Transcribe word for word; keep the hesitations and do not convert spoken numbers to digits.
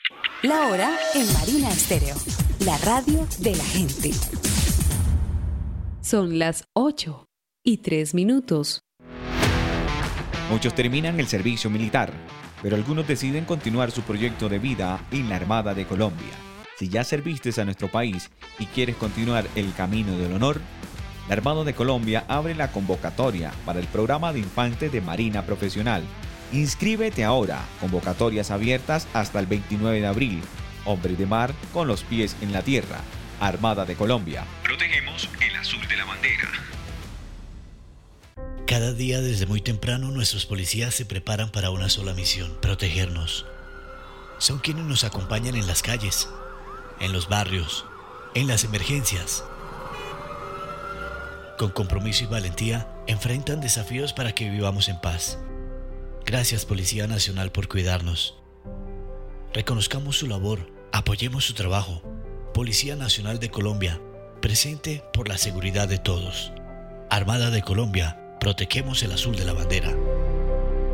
La hora en Marina Estéreo, la radio de la gente. Son las ocho y tres minutos. Muchos terminan el servicio militar, pero algunos deciden continuar su proyecto de vida en la Armada de Colombia. Si ya serviste a nuestro país y quieres continuar el camino del honor, la Armada de Colombia abre la convocatoria para el programa de infantes de Marina Profesional. Inscríbete ahora, convocatorias abiertas hasta el veintinueve de abril. Hombres de mar con los pies en la tierra. Armada de Colombia. Protegemos el azul de la bandera. Cada día desde muy temprano nuestros policías se preparan para una sola misión: protegernos. Son quienes nos acompañan en las calles, en los barrios, en las emergencias. Con compromiso y valentía enfrentan desafíos para que vivamos en paz. Gracias, Policía Nacional, por cuidarnos. Reconozcamos su labor, apoyemos su trabajo. Policía Nacional de Colombia, presente por la seguridad de todos. Armada de Colombia, protegemos el azul de la bandera.